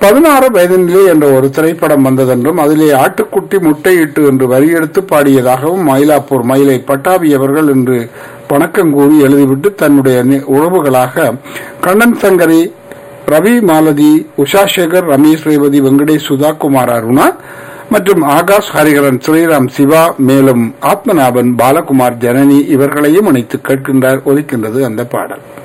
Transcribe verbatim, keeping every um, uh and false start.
பதினாறு வயதினிலே என்ற ஒரு திரைப்படம் வந்ததென்றும் அதிலே ஆட்டுக்குட்டி முட்டையிட்டு என்று வரியெடுத்து பாடியதாகவும் மயிலாப்பூர் மயிலை பட்டாபி அவர்கள் இன்று வணக்கம் கூறி எழுதிவிட்டு தன்னுடைய உறவுகளாக கண்ணன் சங்கரி, ரவி மாலதி, உஷாசேகர், ரமேஷ் ரேவதி, வெங்கடேஷ், சுதா குமார், அருணா மற்றும் ஆகாஷ், ஹரிகரன், ஸ்ரீராம், சிவா, மேலும் ஆத்மநாபன், பாலகுமார், ஜனனி இவர்களையும் இணைத்து கேட்கின்றார். ஒலிக்கின்றது அந்த பாடல்.